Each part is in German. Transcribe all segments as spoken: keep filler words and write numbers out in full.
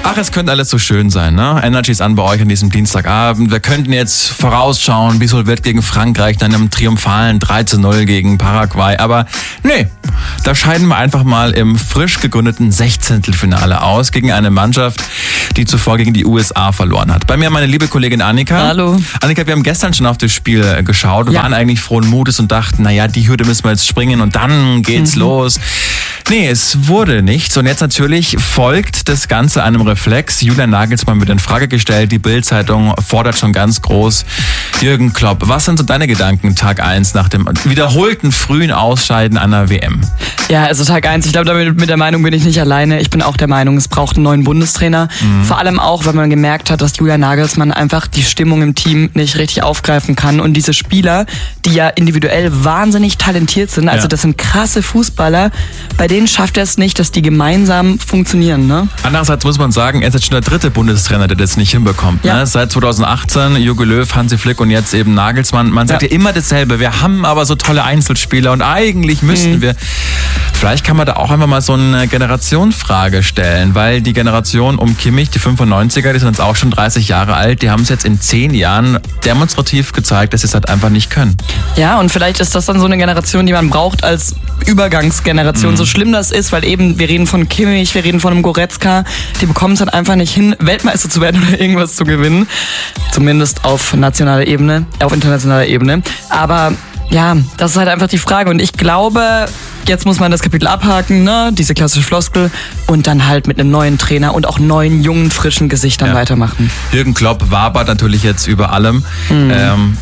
Ach, es könnte alles so schön sein, ne? Energy ist an bei euch an diesem Dienstagabend. Wir könnten jetzt vorausschauen, wie es wohl wird gegen Frankreich, dann im triumphalen drei zu null gegen Paraguay. Aber nee, da scheiden wir einfach mal im frisch gegründeten Sechzehntelfinale aus gegen eine Mannschaft, die zuvor gegen die U S A verloren hat. Bei mir meine liebe Kollegin Annika. Hallo. Annika, wir haben gestern schon auf das Spiel geschaut. Wir Ja. waren eigentlich frohen Mutes und dachten, naja, die Hürde müssen wir jetzt springen und dann geht's Mhm. los. Nee, es wurde nichts. Und jetzt natürlich folgt das Ganze einem Reflex. Julian Nagelsmann wird in Frage gestellt. Die Bild-Zeitung fordert schon ganz groß. Jürgen Klopp, was sind so deine Gedanken Tag eins nach dem wiederholten frühen Ausscheiden einer W M? Ja, also Tag eins, ich glaube, damit mit der Meinung bin ich nicht alleine. Ich bin auch der Meinung, es braucht einen neuen Bundestrainer. Mhm. Vor allem auch, weil man gemerkt hat, dass Julian Nagelsmann einfach die Stimmung im Team nicht richtig aufgreifen kann. Und diese Spieler, die ja individuell wahnsinnig talentiert sind, also Ja. das sind krasse Fußballer, bei denen schafft er es nicht, dass die gemeinsam funktionieren, ne? Andererseits muss man sagen, er ist jetzt schon der dritte Bundestrainer, der das nicht hinbekommt. Ja. Ne? Seit zweitausendachtzehn, Jogi Löw, Hansi Flick und jetzt eben Nagelsmann. Man sagt ja, Ja. immer dasselbe. Wir haben aber so tolle Einzelspieler und eigentlich müssten Mhm. wir... Vielleicht kann man da auch einfach mal so eine Generationenfrage stellen, weil die Generation um Kimmich, die fünfundneunziger, die sind jetzt auch schon dreißig Jahre alt, die haben es jetzt in zehn Jahren demonstrativ gezeigt, dass sie es halt einfach nicht können. Ja, und vielleicht ist das dann so eine Generation, die man braucht als Übergangsgeneration. Mhm. So schlimm das ist, weil eben, wir reden von Kimmich, wir reden von einem Goretzka, die bekommen es dann einfach nicht hin, Weltmeister zu werden oder irgendwas zu gewinnen. Zumindest auf nationaler Ebene, auf internationaler Ebene. Aber ja, das ist halt einfach die Frage. Und ich glaube, jetzt muss man das Kapitel abhaken, ne? Diese klassische Floskel. Und dann halt mit einem neuen Trainer und auch neuen, jungen, frischen Gesichtern Ja. weitermachen. Jürgen Klopp wabert natürlich jetzt über allem. Mhm. Ähm,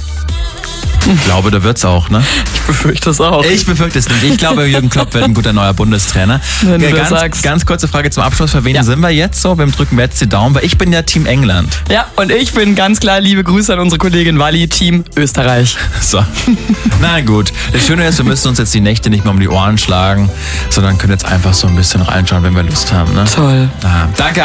ich glaube, da wird's auch, ne? Ich befürchte es auch. Ich befürchte es nicht. Ich glaube, Jürgen Klopp wird ein guter neuer Bundestrainer. Wenn du Ja, das ganz, sagst. ganz kurze Frage zum Abschluss. Für wen Ja. sind wir jetzt so? Wem drücken wir jetzt die Daumen? Weil ich bin ja Team England. Ja, und ich bin ganz klar, liebe Grüße an unsere Kollegin Wally, Team Österreich. So. Na gut. Das Schöne ist, wir müssen uns jetzt die Nächte nicht mehr um die Ohren schlagen, sondern können jetzt einfach so ein bisschen reinschauen, wenn wir Lust haben. Ne? Toll. Ah, danke.